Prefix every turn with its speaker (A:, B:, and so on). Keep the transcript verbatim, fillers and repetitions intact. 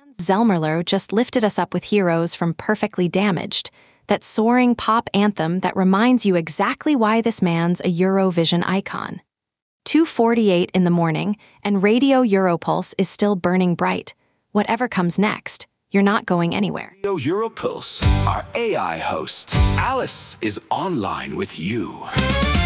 A: Zelmerlo just lifted us up with Heroes from Perfectly Damaged, that soaring pop anthem that reminds you exactly why this man's a Eurovision icon. two forty-eight in the morning, and Radio Europulse is still burning bright. Whatever comes next, you're not going anywhere.
B: Radio Europulse, our A I host, Alice, is online with you.